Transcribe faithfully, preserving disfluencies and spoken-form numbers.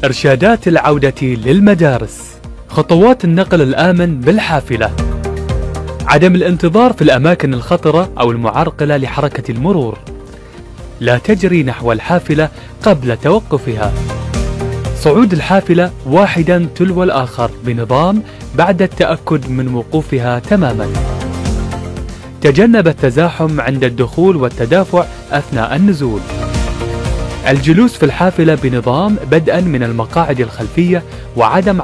إرشادات العودة للمدارس. خطوات النقل الآمن بالحافلة: عدم الانتظار في الأماكن الخطرة أو المعرقلة لحركة المرور. لا تجري نحو الحافلة قبل توقفها. صعود الحافلة واحدا تلو الآخر بنظام بعد التأكد من وقوفها تماما. تجنب التزاحم عند الدخول والتدافع أثناء النزول. الجلوس في الحافلة بنظام بدءا من المقاعد الخلفية وعدم